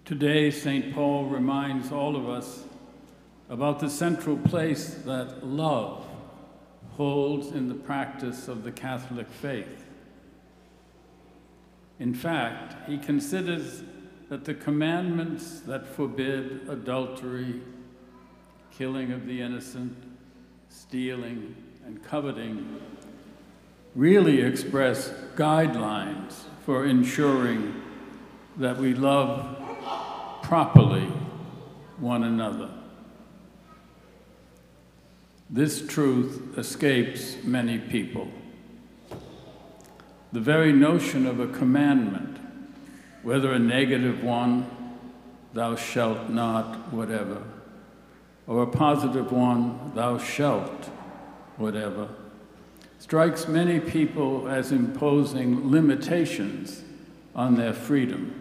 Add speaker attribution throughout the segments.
Speaker 1: Today, St. Paul reminds all of us about the central place that love holds in the practice of the Catholic faith. In fact, he considers that the commandments that forbid adultery, killing of the innocent, stealing, and coveting really express guidelines for ensuring that we love properly one another. This truth escapes many people. The very notion of a commandment, whether a negative one, thou shalt not, whatever, or a positive one, thou shalt, whatever, strikes many people as imposing limitations on their freedom.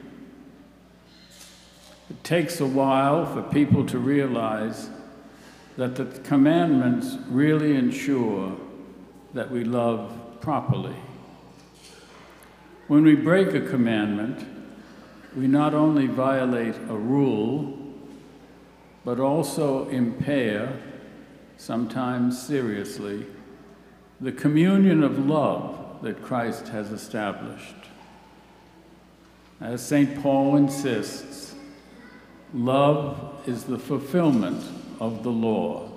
Speaker 1: It takes a while for people to realize that the commandments really ensure that we love properly. When we break a commandment, we not only violate a rule, but also impair, sometimes seriously, the communion of love that Christ has established. As St. Paul insists, love is the fulfillment of the law.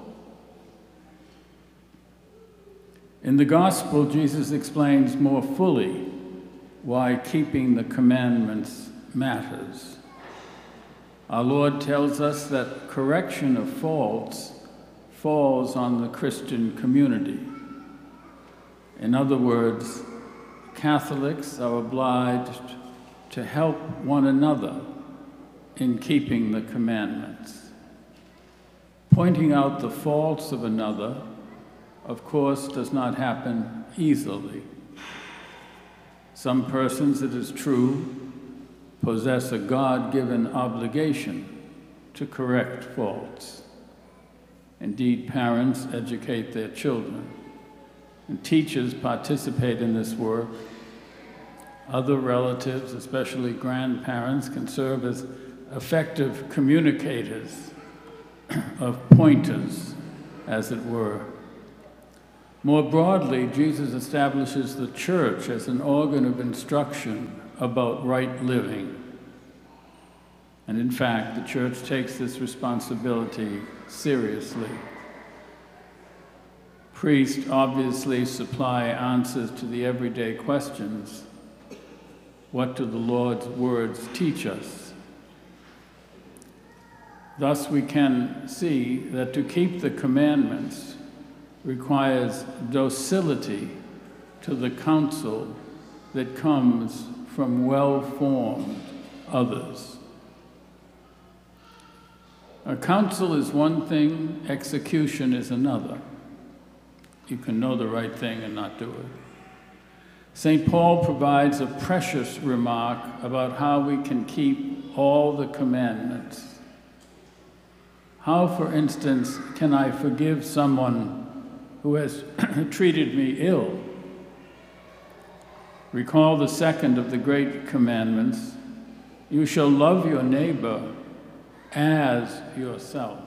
Speaker 1: In the Gospel, Jesus explains more fully why keeping the commandments matters. Our Lord tells us that correction of faults falls on the Christian community. In other words, Catholics are obliged to help one another in keeping the commandments. Pointing out the faults of another, of course, does not happen easily. Some persons, it is true, possess a God-given obligation to correct faults. Indeed, parents educate their children, and teachers participate in this work. Other relatives, especially grandparents, can serve as effective communicators of pointers, as it were. More broadly, Jesus establishes the church as an organ of instruction about right living. And in fact, the church takes this responsibility seriously. Priests obviously supply answers to the everyday questions. What do the Lord's words teach us? Thus, we can see that to keep the commandments requires docility to the counsel that comes from well-formed others. A counsel is one thing, execution is another. You can know the right thing and not do it. St. Paul provides a precious remark about how we can keep all the commandments. How, for instance, can I forgive someone who has treated me ill? Recall the second of the great commandments, you shall love your neighbor as yourself.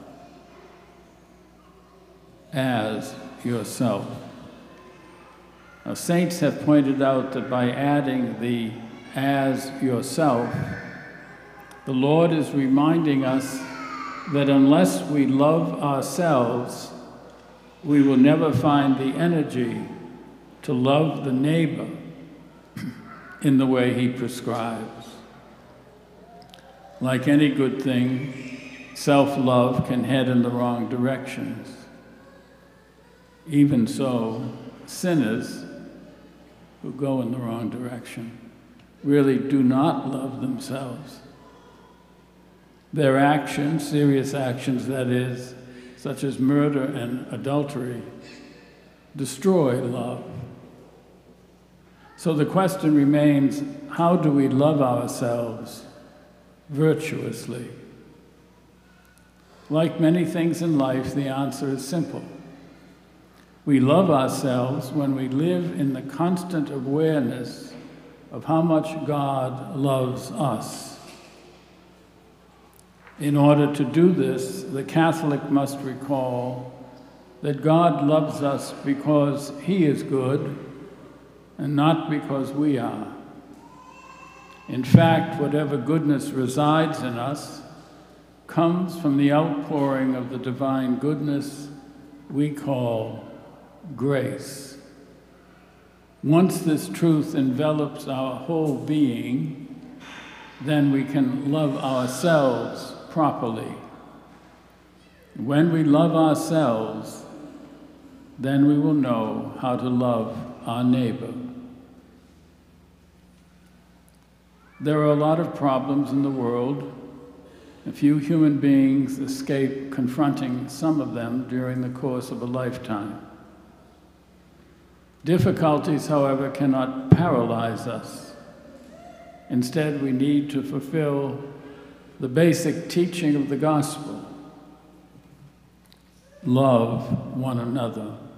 Speaker 1: As yourself. Now, saints have pointed out that by adding the as yourself, the Lord is reminding us that unless we love ourselves, we will never find the energy to love the neighbor in the way he prescribes. Like any good thing, self-love can head in the wrong directions. Even so, sinners who go in the wrong direction really do not love themselves. Their actions, serious actions that is, such as murder and adultery, destroy love. So the question remains, how do we love ourselves virtuously? Like many things in life, the answer is simple. We love ourselves when we live in the constant awareness of how much God loves us. In order to do this, the Catholic must recall that God loves us because He is good and not because we are. In fact, whatever goodness resides in us comes from the outpouring of the divine goodness we call grace. Once this truth envelops our whole being, then we can love ourselves properly. When we love ourselves, then we will know how to love our neighbor. There are a lot of problems in the world. A few human beings escape confronting some of them during the course of a lifetime. Difficulties, however, cannot paralyze us. Instead, we need to fulfill the basic teaching of the gospel: love one another.